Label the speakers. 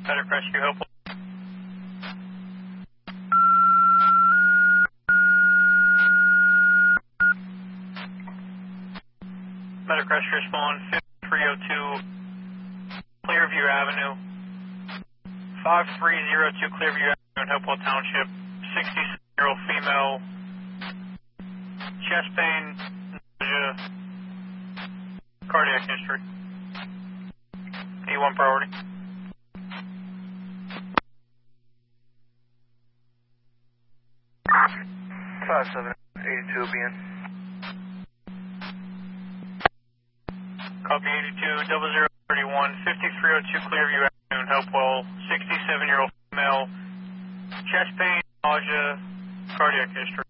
Speaker 1: Medic Rescue, help. Medic Rescue, respond 5302 Clearview Avenue. 5302 Clearview Avenue in Hopewell Township. 67-year-old female. Chest pain, nausea, cardiac history. E1 priority.
Speaker 2: 5782 will be in.
Speaker 1: Copy 820031, 5302 Clearview Avenue in Hopewell. 67-year-old female. Chest pain, nausea, cardiac history.